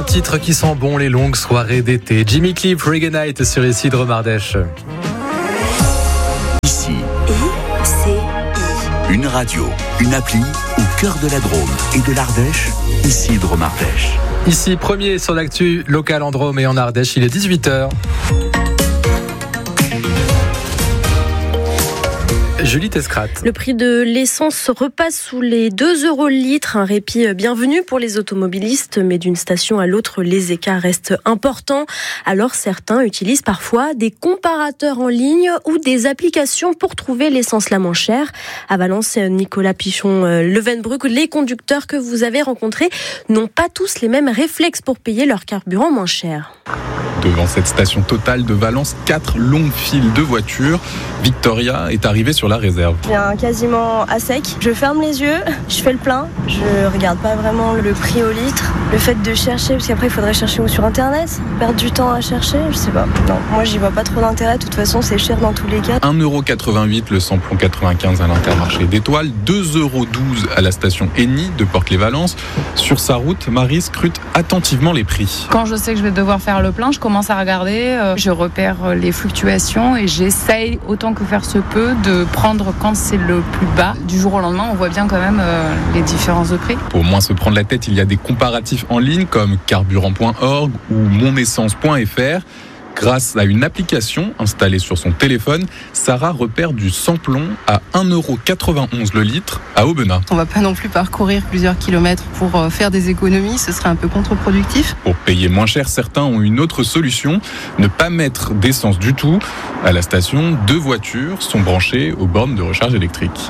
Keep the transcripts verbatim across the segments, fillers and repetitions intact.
titre qui sent bon les longues soirées d'été. Jimmy Cliff, Reggae Night sur Ici Drôme Ardèche. Ici. I C I. Une radio, une appli au cœur de la Drôme et de l'Ardèche. Ici Drôme Ardèche. Ici, premier sur l'actu locale en Drôme et en Ardèche, il est dix-huit heures. Julie Tescrat. Le prix de l'essence repasse sous les deux euros le litre. Un répit bienvenu pour les automobilistes, mais d'une station à l'autre, les écarts restent importants. Alors certains utilisent parfois des comparateurs en ligne ou des applications pour trouver l'essence la moins chère. À Valence, Nicolas Pichon-Levenbruck, les conducteurs que vous avez rencontrés n'ont pas tous les mêmes réflexes pour payer leur carburant moins cher. Devant cette station Total de Valence, quatre longues files de voitures. Victoria est arrivée sur la réserve. Je viens quasiment à sec. Je ferme les yeux, je fais le plein. Je regarde pas vraiment le prix au litre. Le fait de chercher, parce qu'après il faudrait chercher où sur internet, perdre du temps à chercher, je sais pas. Non, moi j'y vois pas trop d'intérêt. De toute façon, c'est cher dans tous les cas. un euro quatre-vingt-huit le samplon quatre-vingt-quinze à l'Intermarché d'Étoile, deux euros douze à la station Eni de Porte-les-Valences. Sur sa route, Marie scrute attentivement les prix. Quand je sais que je vais devoir faire le plein, je commence à regarder, euh, je repère les fluctuations et j'essaye autant que faire se peut de prendre quand c'est le plus bas. Du jour au lendemain, on voit bien quand même euh, les différences de prix. Pour moins se prendre la tête, il y a des comparatifs en ligne comme carburant point org ou monessence point f r. Grâce à une application installée sur son téléphone, Sarah repère du samplon à un euro quatre-vingt-onze le litre à Aubenas. On ne va pas non plus parcourir plusieurs kilomètres pour faire des économies, ce serait un peu contre-productif. Pour payer moins cher, certains ont une autre solution, ne pas mettre d'essence du tout. À la station, deux voitures sont branchées aux bornes de recharge électrique.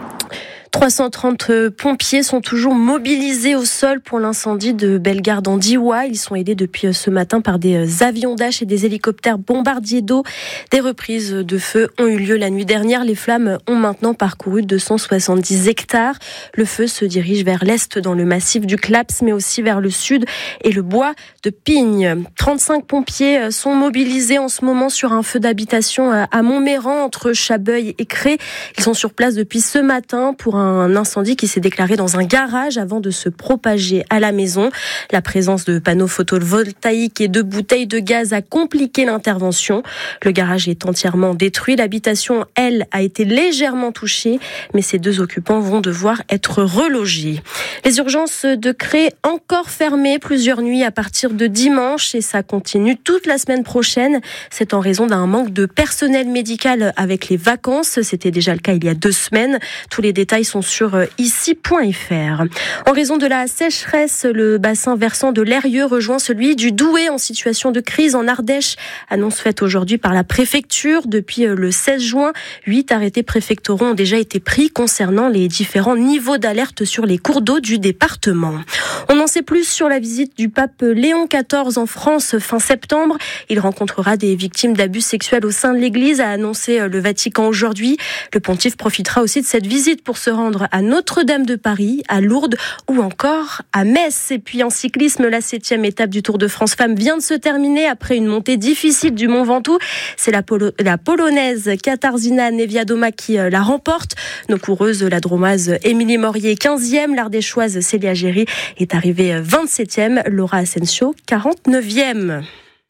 trois cent trente pompiers sont toujours mobilisés au sol pour l'incendie de Bellegarde en Diois. Ils sont aidés depuis ce matin par des avions Dash et des hélicoptères bombardiers d'eau. Des reprises de feu ont eu lieu la nuit dernière. Les flammes ont maintenant parcouru deux cent soixante-dix hectares. Le feu se dirige vers l'est dans le massif du Claps, mais aussi vers le sud et le bois de Pigne. trente-cinq pompiers sont mobilisés en ce moment sur un feu d'habitation à Montméran entre Chabeuil et Cré. Ils sont sur place depuis ce matin pour un un incendie qui s'est déclaré dans un garage avant de se propager à la maison. La présence de panneaux photovoltaïques et de bouteilles de gaz a compliqué l'intervention. Le garage est entièrement détruit. L'habitation, elle, a été légèrement touchée, mais ces deux occupants vont devoir être relogés. Les urgences de Cré encore fermées plusieurs nuits à partir de dimanche et ça continue toute la semaine prochaine. C'est en raison d'un manque de personnel médical avec les vacances. C'était déjà le cas il y a deux semaines. Tous les détails sont sur ici point f r. En raison de la sécheresse, le bassin versant de l'Eyrieux rejoint celui du Douai en situation de crise en Ardèche. Annonce faite aujourd'hui par la préfecture. Depuis le seize juin, huit arrêtés préfectoraux ont déjà été pris concernant les différents niveaux d'alerte sur les cours d'eau du département. On en sait plus sur la visite du pape Léon quatorze en France fin septembre. Il rencontrera des victimes d'abus sexuels au sein de l'Église, a annoncé le Vatican aujourd'hui. Le pontife profitera aussi de cette visite pour se rendre à Notre-Dame de Paris, à Lourdes ou encore à Metz. Et puis en cyclisme, la septième étape du Tour de France Femmes vient de se terminer après une montée difficile du Mont Ventoux. C'est la, Polo- la Polonaise Katarzyna Niewiadoma qui euh, la remporte. Nos coureuses, la Dromoise Émilie Morier, quinzième. L'Ardéchoise Célia Géry est arrivée vingt-septième. Laura Asensio, quarante-neuvième.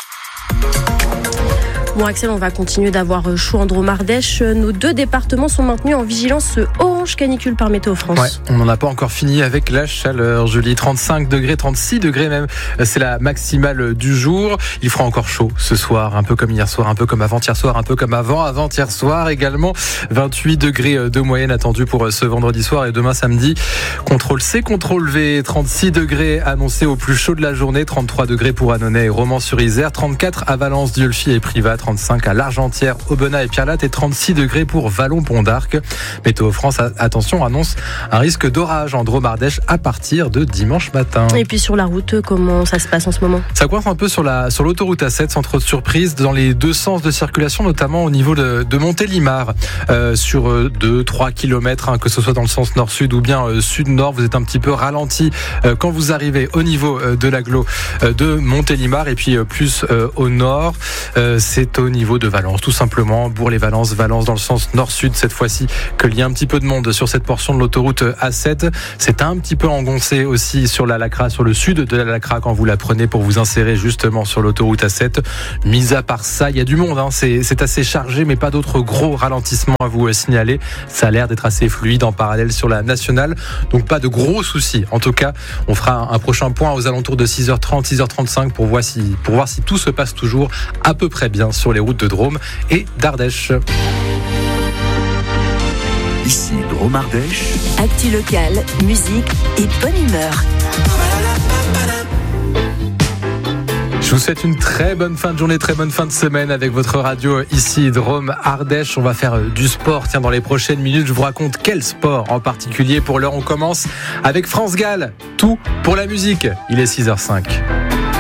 Bon Axel, on va continuer d'avoir chaud en Drôme Ardèche. Nos deux départements sont maintenus en vigilance orange canicule par Météo France. Ouais, on n'en a pas encore fini avec la chaleur, Julie. trente-cinq degrés, trente-six degrés même. C'est la maximale du jour. Il fera encore chaud ce soir, un peu comme hier soir, un peu comme avant-hier soir, un peu comme avant, avant-hier soir également. vingt-huit degrés de moyenne attendue pour ce vendredi soir et demain samedi. Contrôle C, contrôle V. trente-six degrés annoncés au plus chaud de la journée. trente-trois degrés pour Annonay et Romans-sur-Isère. trente-quatre à Valence, Dieulfi et Privas. trente-cinq à l'Argentière, Aubenas et Pierrelatte et trente-six degrés pour Vallon-Pont d'Arc. Météo France, attention, annonce un risque d'orage en Drôme Ardèche à partir de dimanche matin. Et puis sur la route, comment ça se passe en ce moment ? Ça coince un peu sur, la, sur l'autoroute A sept, sans trop de surprise, dans les deux sens de circulation, notamment au niveau de, de Montélimar, euh, sur deux trois kilomètres, hein, que ce soit dans le sens nord-sud ou bien euh, sud-nord. Vous êtes un petit peu ralenti euh, quand vous arrivez au niveau euh, de l'agglo euh, de Montélimar et puis euh, plus euh, au nord. Euh, c'est c'est au niveau de Valence, tout simplement. Bourg-les-Valences, Valence dans le sens nord-sud cette fois-ci, qu'il y a un petit peu de monde sur cette portion de l'autoroute A sept. C'est un petit peu engoncé aussi sur la Lacra, sur le sud de la Lacra quand vous la prenez pour vous insérer justement sur l'autoroute A sept. Mis à part ça, il y a du monde, hein. c'est, c'est assez chargé, mais pas d'autres gros ralentissements à vous signaler. Ça a l'air d'être assez fluide en parallèle sur la nationale, donc pas de gros soucis. En tout cas, on fera un prochain point aux alentours de six heures trente, six heures trente-cinq pour voir si, pour voir si tout se passe toujours à peu près bien sur les routes de Drôme et d'Ardèche. Ici Drôme-Ardèche. Actu locale, musique et bonne humeur. Je vous souhaite une très bonne fin de journée, très bonne fin de semaine avec votre radio ici Drôme-Ardèche. On va faire du sport. Tiens, dans les prochaines minutes, je vous raconte quel sport en particulier. Pour l'heure, on commence avec France Gall. Tout pour la musique. Il est six heures cinq.